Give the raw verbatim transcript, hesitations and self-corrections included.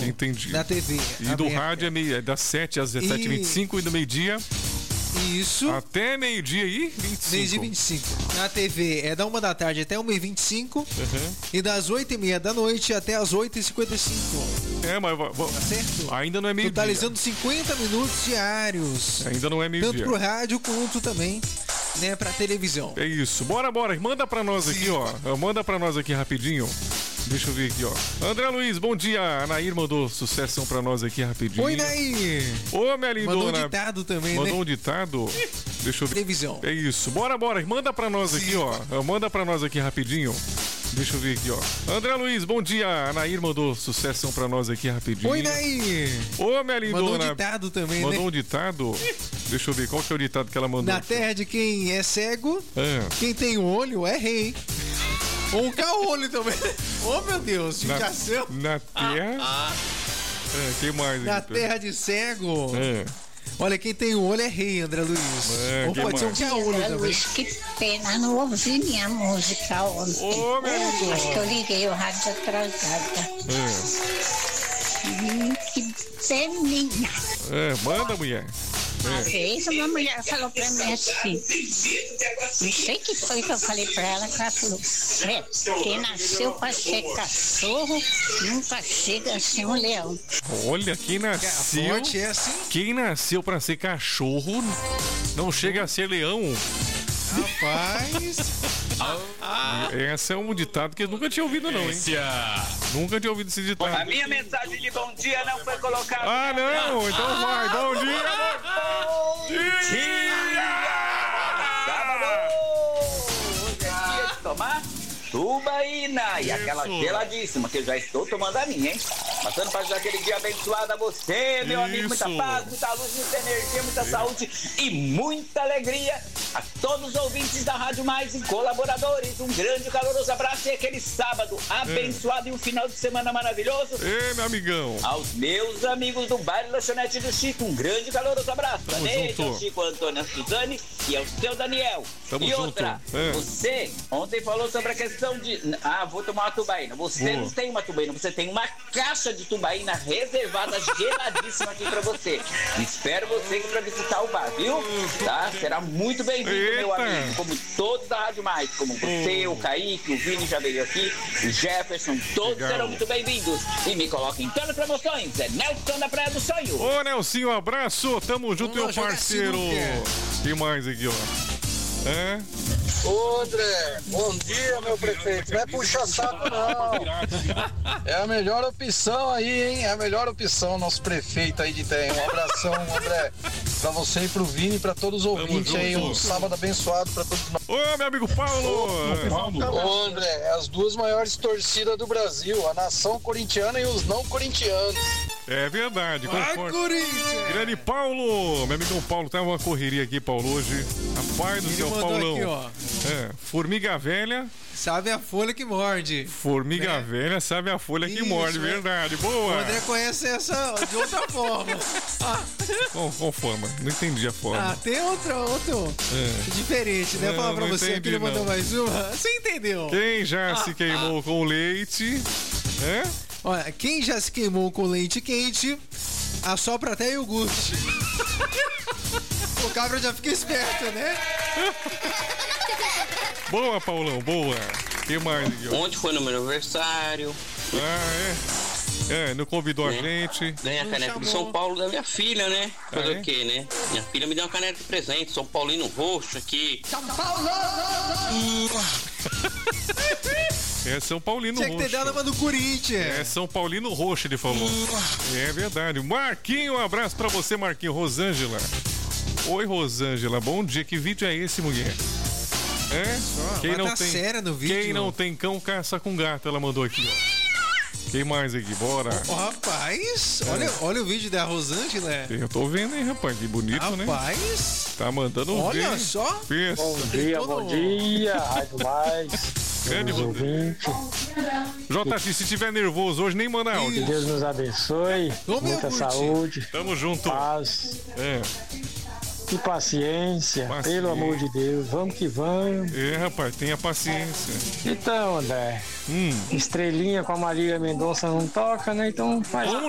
Entendi. Na T V. E do rádio é, meio, é das sete às dezessete e vinte e cinco e do meio-dia. Isso. Até meio-dia e vinte e cinco. meio-dia e vinte e cinco. Na T V é da uma da tarde até uma e vinte e cinco. Uhum. E das oito e meia da noite até as oito e cinquenta e cinco. É, mas... Tá certo? Ainda não é meio-dia. Totalizando cinquenta minutos diários. Ainda não é meio-dia. Tanto pro rádio quanto também, né, pra televisão. É isso. Bora, bora. Manda pra nós aqui, ó. Manda pra nós aqui rapidinho. Deixa eu ver aqui, ó. André Luiz, bom dia. A Nair mandou sucessão pra nós aqui rapidinho. Oi, Nair. Ô, minha lindona. Mandou um ditado também, Mandou né? um ditado. Deixa eu ver. Televisão. É isso. Bora, bora. Manda pra nós aqui, ó. Manda pra nós aqui rapidinho. Deixa eu ver aqui, ó. André Luiz, bom dia. A Nair mandou sucessão pra nós aqui rapidinho. Oi, Nair. Ô, minha lindona. Mandou um ditado também, mandou né? um ditado. Deixa eu ver, qual que é o ditado que ela mandou? Na terra de quem é cego, é. quem tem olho é rei. Ou um caolho também. Oh, meu Deus, judiação. Na, na terra... Ah, ah. É, quem mais? Na então? terra de cego... É. Olha, quem tem o olho é rei, André Luiz. É, ou pode mais? ser um caolho André também. Luiz, que pena, não ouvi minha música ontem. Ô, meu Deus. Acho que eu liguei o rádio atrasada. É. Hum, que peninha. É, manda, mulher. Uma vez uma mulher falou pra mim assim, não sei o que foi que eu falei pra ela, que ela falou, é, quem nasceu pra ser cachorro, nunca chega a ser um leão. Olha, quem nasceu... Forte é assim? Quem nasceu pra ser cachorro, não chega a ser leão. Rapaz... Ah. Esse é um ditado que eu nunca tinha ouvido, não, hein? Nunca tinha ouvido esse ditado. A minha mensagem de bom dia não foi colocada. Ah, não! Então vai, bom dia! Bom dia! Sábado! Hoje é dia de tomar tubaína e aquela geladíssima que eu já estou tomando a minha, hein? Passando para já aquele dia abençoado a você, meu amigo. Muita paz, muita luz, muita energia, muita saúde e muita alegria a todos os ouvintes da Rádio Mais e colaboradores. Um grande e caloroso abraço e aquele sábado abençoado é. E um final de semana maravilhoso. Ei, meu amigão. Aos meus amigos do baile Lanchonete do Chico, um grande e caloroso abraço. Tamo Beijo junto. ao Chico, Antônio, a Suzane e ao seu Daniel. Tamo e junto. outra, é. você ontem falou sobre a questão de, ah, vou tomar uma tubaína. Você Boa. não tem uma tubaína, você tem uma caixa de tubaína reservada, geladíssima aqui pra você. Espero você aqui pra visitar o bar, viu? Tá? Será muito bem-vindo, meu amigo. Como todos da Rádio Mais, como você, o Kaique, o Vini já veio aqui, o Jefferson, todos Legal. serão muito bem-vindos. E me coloquem em todas as promoções. É Nelson da Praia do Sonho. Ô, Nelsinho, um abraço. Tamo junto, meu parceiro. Tem mais aqui, ó. É? Ô, André, bom dia, meu prefeito. Não é puxa saco, não. É a melhor opção aí, hein? É a melhor opção, nosso prefeito aí de Itanhaém. Um abração, André, pra você e pro Vini e pra todos os ouvintes aí. Um sábado abençoado pra todos nós. Ô, meu amigo Paulo. Ô, André, as duas maiores torcidas do Brasil, a nação corintiana e os não corintianos. É verdade. Vai, conforme... Corinthians! Grande Paulo. Meu amigão Paulo, tá uma correria aqui, Paulo, hoje. Rapaz do Ele céu, mandou Paulão. aqui, ó. É, formiga velha. Sabe a folha que morde. Formiga né? velha sabe a folha que Isso, morde, é. verdade. O Boa. André conhece essa de outra forma. Ah, Qual, qual forma? Não entendi a forma. ah, tem outra, outro É. diferente, né? Não, Falar pra não você entendi, aqui, ele mandou não. mais uma. Você entendeu? Quem já Ah, se queimou ah. com leite, é? Olha, quem já se queimou com leite quente, assopra até iogurte. O cabra já fica esperto, né? Boa, Paulão, boa. Que mais aqui, ó? Ontem foi no meu aniversário. Ah, é? É, não convidou Né? a gente. Ganhei a Não caneca chamou. do São Paulo da minha filha, né? Fazer Ah, é? o quê, né? Minha filha me deu uma caneca de presente, São Paulino roxo aqui. É São Paulino Tinha que ter Roxo. dado uma do Corinthians. É São Paulino Roxo, ele falou. É verdade. Marquinho, um abraço pra você, Marquinho. Rosângela. Oi, Rosângela. Bom dia. Que vídeo é esse, mulher? É? Quem mas não tá tem, séria no vídeo. Quem não tem cão, caça com gato. Ela mandou aqui, ó. Quem mais aqui? Bora. Ô, rapaz, olha, olha o vídeo da Rosângela. Eu tô vendo, hein, rapaz? Que bonito, né? Rapaz, Tá mandando olha ver. só. Pensa. Bom dia, todo- bom dia, Rádio Mais. Grande Todos os ouvintes. J T, se tiver nervoso hoje, nem manda Que áudio. Deus nos abençoe. Ô, meu Muita Guti. saúde, Tamo junto. paz É, e paciência. Paciência. Pelo amor de Deus, vamos que vamos. é, rapaz, tenha paciência. Então, André, Hum. estrelinha com a Marília Mendonça não toca, né? Então faz.